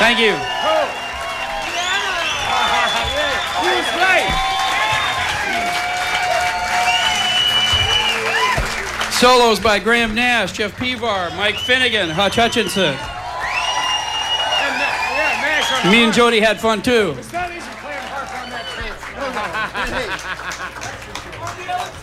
Thank you. Solos by Graham Nash, Jeff Pevar, Mike Finnegan, Hutch Hutchinson. Me and Jody had fun too. It's not easy playing harp on that too.